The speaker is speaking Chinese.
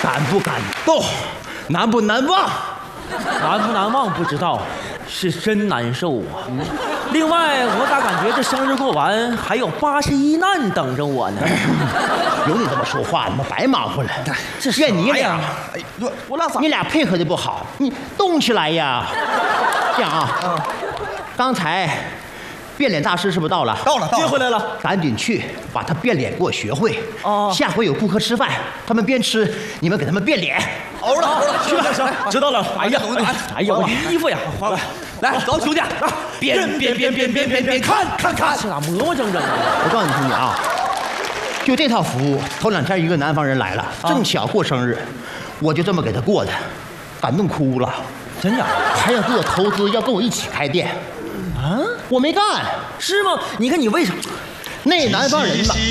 感不感动？难不难忘？ 难不难忘不知道，是真难受啊。另外，我咋感觉这生日过完还有81难等着我呢？ 有你这么说话，他妈白忙活了。这怨你俩， 我俩咋？ 你俩配合的不好，你动起来呀！这样啊，刚才变脸大师是不是到了？ 到了， 接回来了。 赶紧去把他变脸给我学会。 哦下回有顾客吃饭，他们边吃，你们给他们变脸。 熬了， 去吧，行，知道了。哎呀，哎呀，我衣服呀， 来，走，兄弟， 变，看，这咋磨磨蹭蹭的？ 我告诉你兄弟啊，就这套服务，头2天一个南方人来了，正巧过生日，我就这么给他过的，感动哭了。 真假？ 还要给我投资，要跟我一起开店。啊，我没干。 是吗？你看你为啥？ 那南方人吧，